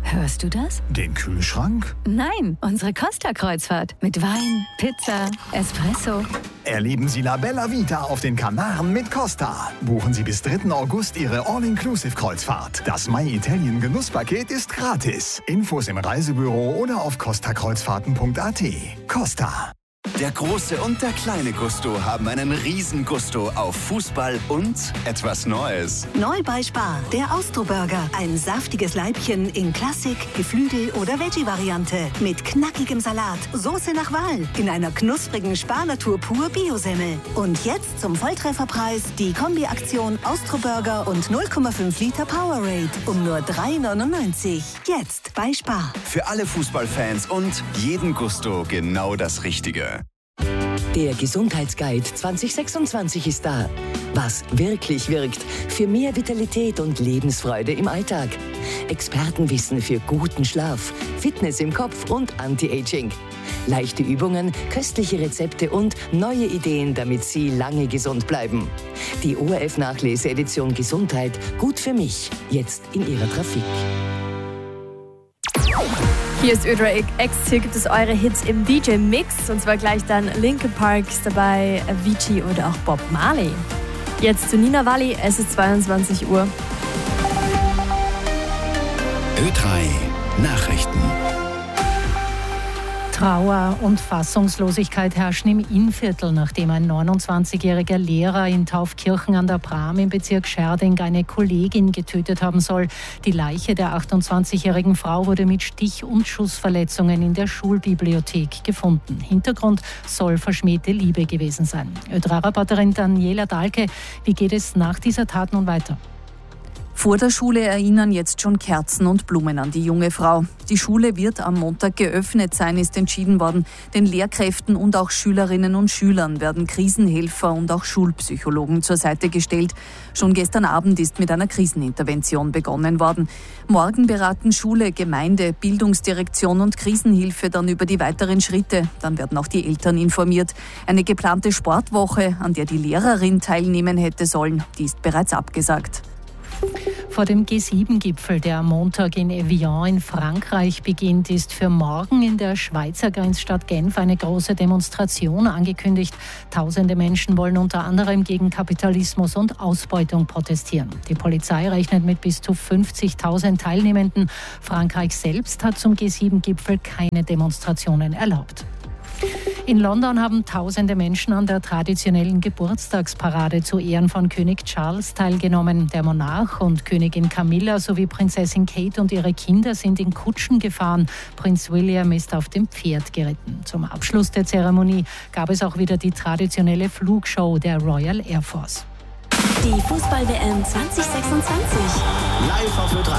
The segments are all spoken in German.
Hörst du das? Den Kühlschrank? Nein, unsere Costa-Kreuzfahrt. Mit Wein, Pizza, Espresso. Erleben Sie La Bella Vita auf den Kanaren mit Costa. Buchen Sie bis 3. August Ihre All-Inclusive-Kreuzfahrt. Das My Italien Genusspaket ist gratis. Infos im Reisebüro oder auf costakreuzfahrten.at. Costa. Der große und der kleine Gusto haben einen riesen Gusto auf Fußball und etwas Neues. Neu bei Spar, der Austro-Burger. Ein saftiges Leibchen in Klassik, Geflügel- oder Veggie-Variante. Mit knackigem Salat, Soße nach Wahl. In einer knusprigen Spar-Natur pur Biosemmel. Und jetzt zum Volltrefferpreis die Kombi-Aktion Austro-Burger und 0,5 Liter Powerade. Um nur 3,99. Jetzt bei Spar. Für alle Fußballfans und jeden Gusto genau das Richtige. Der Gesundheitsguide 2026 ist da. Was wirklich wirkt für mehr Vitalität und Lebensfreude im Alltag. Expertenwissen für guten Schlaf, Fitness im Kopf und Anti-Aging. Leichte Übungen, köstliche Rezepte und neue Ideen, damit Sie lange gesund bleiben. Die ORF-Nachlese-Edition Gesundheit, gut für mich, jetzt in Ihrer Trafik. Hier ist Ö3 X, hier gibt es eure Hits im DJ-Mix. Und zwar gleich dann Linkin Park ist dabei, Avicii oder auch Bob Marley. Jetzt zu Nina Walli, es ist 22 Uhr. Ö3 Nachrichten. Trauer und Fassungslosigkeit herrschen im Innviertel, nachdem ein 29-jähriger Lehrer in Taufkirchen an der Bram im Bezirk Scherding eine Kollegin getötet haben soll. Die Leiche der 28-jährigen Frau wurde mit Stich- und Schussverletzungen in der Schulbibliothek gefunden. Hintergrund soll verschmähte Liebe gewesen sein. Ö3-Reporterin Daniela Dahlke, wie geht es nach dieser Tat nun weiter? Vor der Schule erinnern jetzt schon Kerzen und Blumen an die junge Frau. Die Schule wird am Montag geöffnet sein, ist entschieden worden. Den Lehrkräften und auch Schülerinnen und Schülern werden Krisenhelfer und auch Schulpsychologen zur Seite gestellt. Schon gestern Abend ist mit einer Krisenintervention begonnen worden. Morgen beraten Schule, Gemeinde, Bildungsdirektion und Krisenhilfe dann über die weiteren Schritte. Dann werden auch die Eltern informiert. Eine geplante Sportwoche, an der die Lehrerin teilnehmen hätte sollen, die ist bereits abgesagt. Vor dem G7-Gipfel, der am Montag in Evian in Frankreich beginnt, ist für morgen in der Schweizer Grenzstadt Genf eine große Demonstration angekündigt. Tausende Menschen wollen unter anderem gegen Kapitalismus und Ausbeutung protestieren. Die Polizei rechnet mit bis zu 50.000 Teilnehmenden. Frankreich selbst hat zum G7-Gipfel keine Demonstrationen erlaubt. In London haben tausende Menschen an der traditionellen Geburtstagsparade zu Ehren von König Charles teilgenommen. Der Monarch und Königin Camilla sowie Prinzessin Kate und ihre Kinder sind in Kutschen gefahren. Prinz William ist auf dem Pferd geritten. Zum Abschluss der Zeremonie gab es auch wieder die traditionelle Flugshow der Royal Air Force. Die Fußball-WM 2026. Live auf Ö3.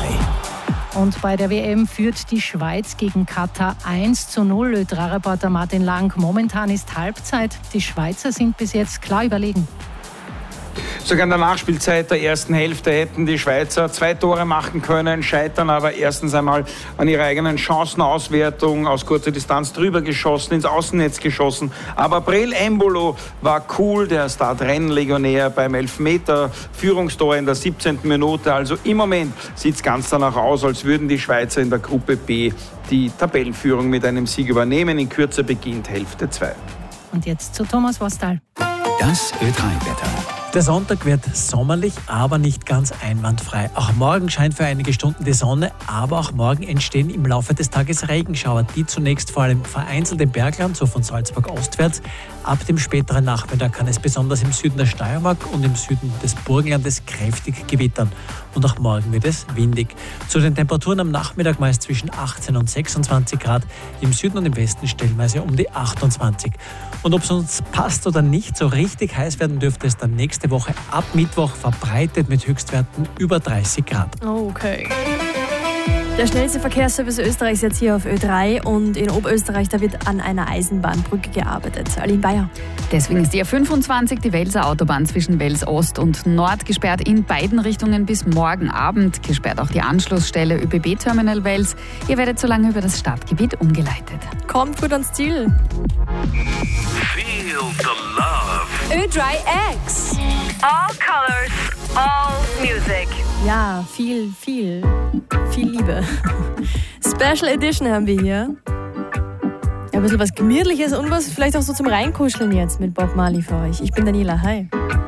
Und bei der WM führt die Schweiz gegen Katar 1:0. Ö3-Reporter Martin Lang. Momentan ist Halbzeit. Die Schweizer sind bis jetzt klar überlegen. Sogar in der Nachspielzeit der ersten Hälfte hätten die Schweizer 2 Tore machen können, scheitern aber erstens einmal an ihrer eigenen Chancenauswertung, aus kurzer Distanz drüber geschossen, ins Außennetz geschossen. Aber Breel Embolo war cool, der Start-Rennen-Legionär beim Elfmeter, Führungstor in der 17. Minute. Also im Moment sieht es ganz danach aus, als würden die Schweizer in der Gruppe B die Tabellenführung mit einem Sieg übernehmen. In Kürze beginnt Hälfte 2. Und jetzt zu Thomas Wostal. Das Ö3-Wetter. Der Sonntag wird sommerlich, aber nicht ganz einwandfrei. Auch morgen scheint für einige Stunden die Sonne, aber auch morgen entstehen im Laufe des Tages Regenschauer, die zunächst vor allem vereinzelt im Bergland, so von Salzburg ostwärts. Ab dem späteren Nachmittag kann es besonders im Süden der Steiermark und im Süden des Burgenlandes kräftig gewittern. Und auch morgen wird es windig. Zu den Temperaturen am Nachmittag meist zwischen 18 und 26 Grad, im Süden und im Westen stellenweise um die 28. Und ob es uns passt oder nicht, so richtig heiß werden dürfte es dann nächste Woche ab Mittwoch verbreitet mit Höchstwerten über 30 Grad. Okay. Der schnellste Verkehrsservice Österreichs jetzt hier auf Ö3 und in Oberösterreich, da wird an einer Eisenbahnbrücke gearbeitet. Aline Bayer. Deswegen ist die A25, die Welser Autobahn zwischen Wels Ost und Nord, gesperrt in beiden Richtungen bis morgen Abend. Gesperrt auch die Anschlussstelle ÖBB-Terminal Wels. Ihr werdet so lange über das Stadtgebiet umgeleitet. Kommt gut ans Ziel. Feel the love. Ö3 X. All colors, all music. Ja, viel Liebe. Special Edition haben wir hier. Ja, ein bisschen was Gemütliches und was vielleicht auch so zum Reinkuscheln jetzt mit Bob Marley für euch. Ich bin Daniela, hi.